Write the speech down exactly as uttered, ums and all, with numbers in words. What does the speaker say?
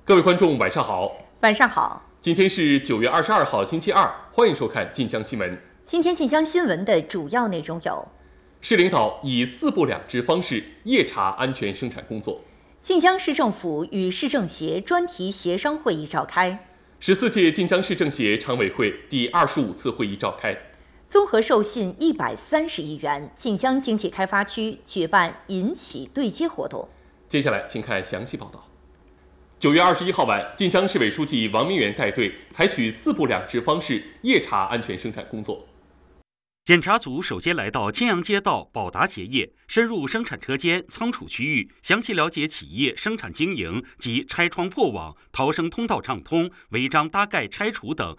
各位观众，晚上好。 晚上好。 今天是九月二十二号，星期二，欢迎收看晋江新闻。 今天晋江新闻的主要内容有： 市领导以四部两支方式夜查安全生产工作； 晋江市政府与市政协专题协商会议召开； 十四届晋江市政协常委会第二十五次会议召开； 综合授信一百三十亿元，晋江经济开发区举办银企对接活动。 接下来，请看详细报道。九月二十一号晚，晋江市委书记王明远带队采取四部两支方式夜查安全生产工作。 检查组首先来到青阳街道宝达鞋业，深入生产车间、仓储区域，详细了解企业生产经营及拆窗破网、逃生通道畅通、违章搭盖拆除等